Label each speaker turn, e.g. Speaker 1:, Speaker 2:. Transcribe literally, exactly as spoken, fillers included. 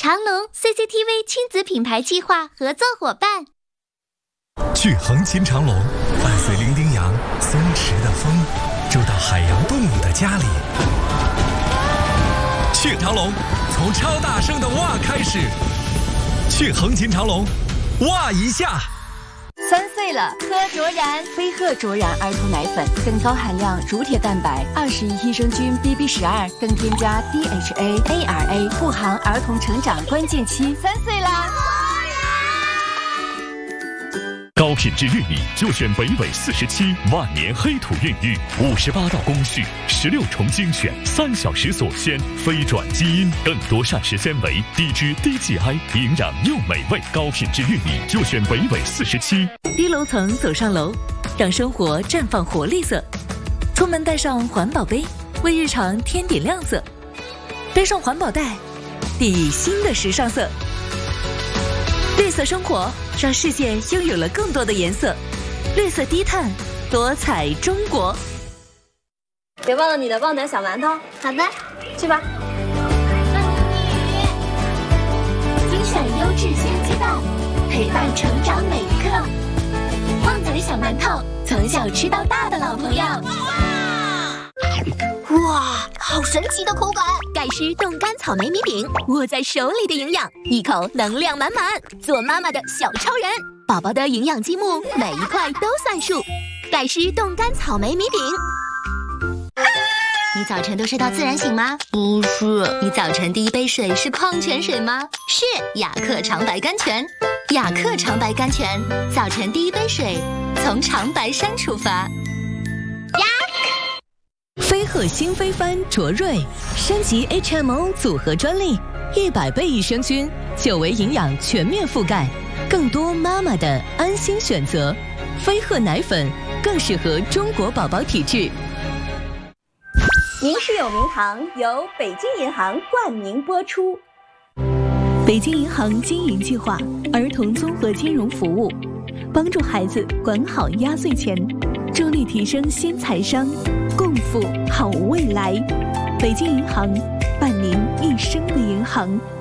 Speaker 1: 长隆 C C T V 亲子品牌计划合作伙伴。
Speaker 2: 去横琴长隆，伴随伶仃羊松弛的风，住到海洋动物的家里。去长隆，从超大声的哇开始。去横琴长隆，哇一下。
Speaker 3: 三岁了，喝卓然飞鹤卓然儿童奶粉，更高含量乳铁蛋白，二十亿益生菌 B B 十二，更添加 D H A A R A， 护航儿童成长关键期。三岁啦！
Speaker 4: 高品质玉米就选北纬四十七，万年黑土孕育，五十八道工序，十六重精选，三小时锁鲜，非转基因，更多膳食纤维，低脂低 G I， 营养又美味。高品质玉米就选北纬四十七。
Speaker 5: 低楼层走上楼，让生活绽放活力色。出门带上环保杯，为日常添点亮色。背上环保袋，抵新的时尚色。绿色生活，让世界拥有了更多的颜色。绿色低碳，多彩中国。
Speaker 3: 别忘了你的旺仔小馒头。
Speaker 1: 好的，
Speaker 3: 去吧。
Speaker 1: 精选优质鲜鸡蛋，陪伴成长每一刻。旺仔小馒头，从小吃到大的老朋友。哇，好神奇的口感！
Speaker 6: 盖诗冻干草莓米饼，握在手里的营养，一口能量满满。做妈妈的小超人，宝宝的营养积木，每一块都算数。盖诗冻干草莓米饼。你早晨都睡到自然醒吗？
Speaker 1: 不是。
Speaker 6: 你早晨第一杯水是矿泉水吗？是雅克长白甘泉。雅克长白甘泉，早晨第一杯水从长白山出发。
Speaker 5: 飞鹤新飞帆卓瑞升级 H M O 组合专利，一百倍益生菌，久维营养全面覆盖，更多妈妈的安心选择。飞鹤奶粉更适合中国宝宝体质。
Speaker 3: 名师有名堂由北京银行冠名播出。
Speaker 7: 北京银行经营计划，儿童综合金融服务，帮助孩子管好压岁钱，助力提升新财商，共赴好未来。北京银行，伴您一生的银行。